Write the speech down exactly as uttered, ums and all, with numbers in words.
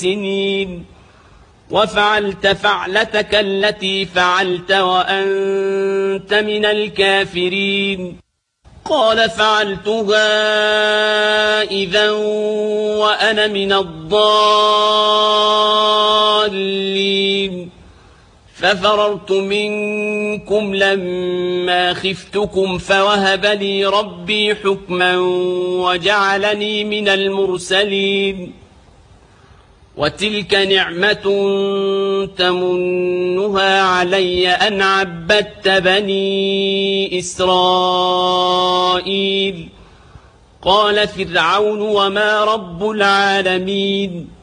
سنين وفعلت فعلتك التي فعلت وأنت من الكافرين. قال فعلتها إذا وأنا من الضالين ففررت منكم لما خفتكم فوهب لي ربي حكما وجعلني من المرسلين. وتلك نعمة تمنها علي أن عبدت بني إسرائيل. قال فرعون وما رب العالمين